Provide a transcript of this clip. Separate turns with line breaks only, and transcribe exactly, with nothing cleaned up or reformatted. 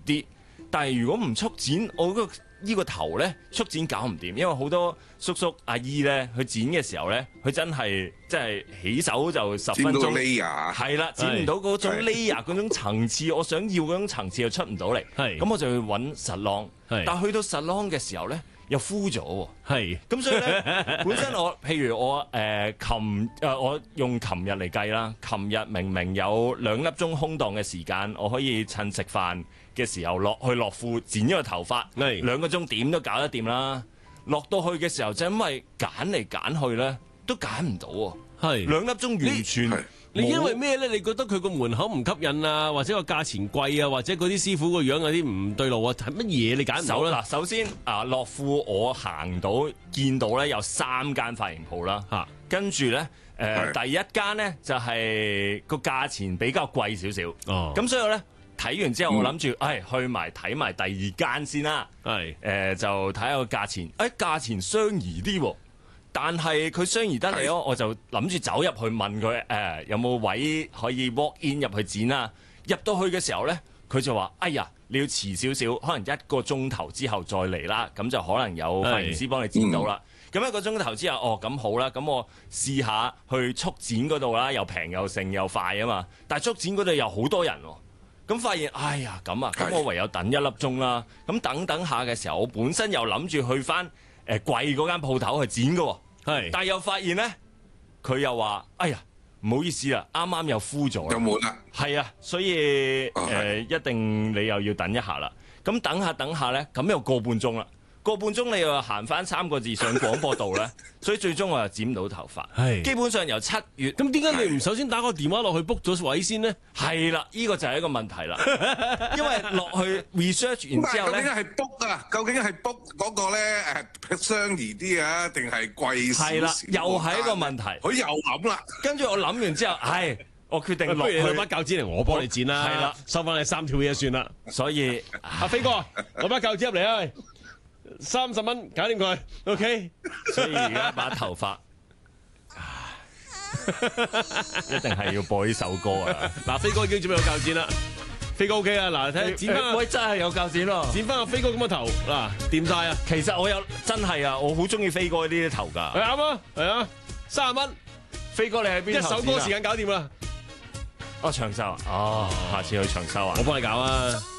啲。但係如果唔速剪，我個呢個頭咧速剪搞唔掂，因為好多叔叔阿姨咧去剪嘅時候咧，佢真係即係起手就十分鐘，係啦，剪唔到嗰種 layer 嗰種層次，我想要嗰種層次又出唔到嚟，咁我就去揾實晾，但係去到實晾嘅時候咧又枯咗喎，係，咁所以咧本身我譬如我誒琴誒我用琴日嚟計啦，琴日明明有兩粒鐘空檔嘅時間，我可以趁食飯嘅時候落去樂富剪咗個頭髮，兩個鐘點都搞得掂啦。落到去嘅時候就因為揀嚟揀去咧，都揀唔到喎。係兩粒鐘完全，
你因為咩咧？你覺得佢個門口唔吸引啊，或者個價錢貴啊，或者嗰啲師傅個樣有啲唔對路啊？係乜嘢你揀唔到咧？
嗱，首先啊，樂富我行到見到咧有三間髮型鋪啦，嚇，跟住咧誒第一間咧就係個價錢比較貴少少，哦，咁所以咧。睇完之後，我諗住，誒去埋睇埋第二間先啦。係，誒就睇下個價錢，誒價錢相宜啲喎。但係佢相宜得嚟咯，我就諗住走入去問佢，誒有冇位可以 walk in 入去剪啦。入到去嘅時候咧，佢就話：哎呀，你要遲少少，可能一個鐘頭之後再嚟啦。咁就可能有髮型師幫你剪到啦。咁一個鐘頭之後，哦咁好啦，咁我試下去速剪嗰度啦，又平又盛又快啊嘛。但係速剪嗰度有好多人喎。咁發現，哎呀，咁啊，咁我唯有等一粒鐘啦。咁等等下嘅時候，我本身又諗住去翻誒貴嗰間鋪頭去剪嘅，係，但係又發現咧，佢又話，哎呀，唔好意思啦，啱啱又枯咗，又冇啦，係啊，所以誒、呃、一定你又要等一下啦。咁等下等下咧，咁又個半鐘啦。個半鐘你又行翻三個字上廣播道咧，所以最終我又剪唔到頭髮。係基本上由七月，
咁點解你唔首先打個電話落去 book 咗位先呢？
係啦，呢個就係一個問題啦。因為落去 research 完之後咧，
究竟係 book 啊？究竟係 book 嗰個咧誒相宜啲啊，定係貴少少？
係啦，又係一個問題。
佢又諗啦，
跟住我諗完之後，唉，我決定落去。
不如攞把鉸剪嚟，我幫你剪啦。
係啦，
收翻你三條嘢算啦。
所以
阿飛哥，攞把鉸剪入嚟啊！三十蚊搞掂佢 ，OK。
所以而家把頭髮，一定係要播呢首歌啊！
嗱，飛哥已經準備有鉸剪啦，飛哥 OK 啊！嗱，睇剪翻，
喂，真係有鉸剪咯，
剪翻阿飛哥咁嘅頭，嗱，掂晒啊！
其實我有真係啊，我好中意飛哥呢啲頭㗎。
係啱啊，係啊，三十蚊，
飛哥你喺邊？
一首歌時間搞掂啦。
哦，長壽啊！哦，下次去長壽啊！
我幫你搞啊！